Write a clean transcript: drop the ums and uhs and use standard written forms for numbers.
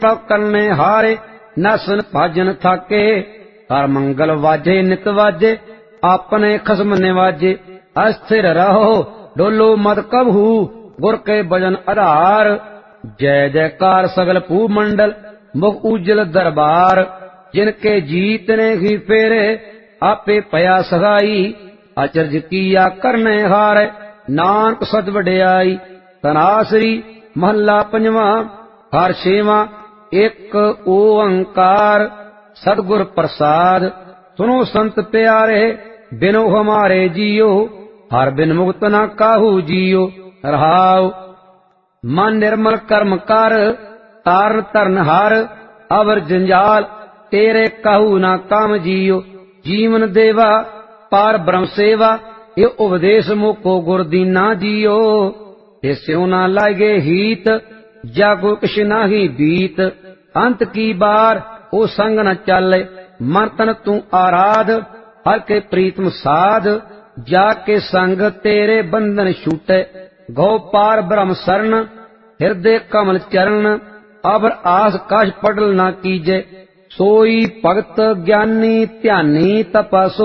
ਪ੍ਰਭ ਕਰਨੇ ਹਾਰੇ ਨਸਨ ਭਜਨ ਥਾਕੇ। ਹਰ ਮੰਗਲ ਵਾਜੇ ਨਿਤ ਵਾਜੇ ਆਪਣੇ ਖਸਮ ਨਿਵਾਜੇ। ਅਸਥਿਰ ਰਹੋ ਡੋਲੋ ਮਤ ਕਬਹੂ ਗੁਰ ਕੇ ਭਜਨ ਆਧਾਰ। ਜੈ ਜੈਕਾਰ ਸਗਲ ਭੂ ਮੰਡਲ ਮੁਖ ਉਜਲ ਦਰਬਾਰ। ਜਿਨ ਕੇ ਜੀਤ ਨੇ ਹੀ ਫੇਰੇ ਆਪੇ ਭਇਆ ਸਹਾਈ। ਅਚਰਜ ਕੀਆ ਕਰਨੇ ਹਾਰੇ ਨਾਨਕ ਸਦ ਵਡਿਆਈ। ਤਨਾਸਰੀ ਮਹੱਲਾ ਪੰਜਵਾਂ। ਹਰ ਛੇਵਾਂ ਇੱਕ ਓੰਕਾਰ ਸਤਿਗੁਰ ਪ੍ਰਸਾਦ। ਸੁਨੋ ਸੰਤ ਪਿਆਰੇ ਬਿਨੋ ਹਮਾਰੇ ਜੀਓ। ਹਰ ਬਿਨ ਮੁਕਤ ਨਾ ਕਾਹੂ ਜੀਓ। ਰਹਾਉ ਮਨ ਨਿਰਮਲ ਕਰਮ ਕਰ ਤਾਰਨ ਧਰਨ ਹਰ। ਅਵਰ ਜੰਜਾਲ ਤੇਰੇ ਕਾਹੂ ਨਾ ਕਾਮ ਜੀਓ। ਜੀਵਨ ਦੇਵਾ ਪਾਰ ਬ੍ਰਹਮ ਸੇਵਾ ਇਹ ਉਪਦੇਸ਼ ਮੁਕੋ ਗੁਰ ਦੀਨਾ ਜੀਓ। ਇਹ ਸਿਉ ਨਾ ਲਾਗੇ ਹੀਤ ਜਾਗੋ ਕਿਛ ਨਾਹੀ ਬੀਤ। ਅੰਤ ਕੀ ਬਾਰ ਉਹ ਸੰਗ ਨ ਚਾਲੇ ਮਨ ਤਨ ਤੂੰ ਆਰਾਧ। ਹਰ ਕੇ ਪ੍ਰੀਤਮ ਸਾਧ ਜਾ ਕੇ ਸੰਗ ਤੇਰੇ ਬੰਧਨ ਛੂਟੇ। ਗੋ ਪਾਰ ਬ੍ਰਹਮ ਸਰਨ ਹਿਰਦੇ ਕਮਲ ਚਰਨ। ਅਬਰ ਆਸ ਕਛ ਪਟਲ ਨਾ ਕੀਜੇ। ਸੋਈ ਭਗਤ ਗਿਆਨੀ ਧਿਆਨੀ ਤਪਸੁ